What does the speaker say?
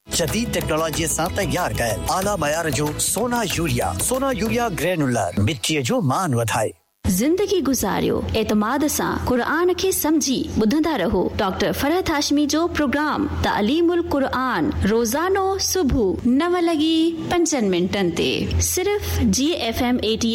जदीद टेक्नोलॉजी सां तैयार कयल आला मयार जो सोना यूरिया ग्रेनुलर मिट्टी जो मान वधाए जिंदगी गुजारियो एतमाद सां कुरान खे समझी ॿुधंदा रहो डॉक्टर फरहत हाशमी जो प्रोग्राम तालीमुल कुरान रोजानो सुबह 9:05 ते सिर्फ GFM 88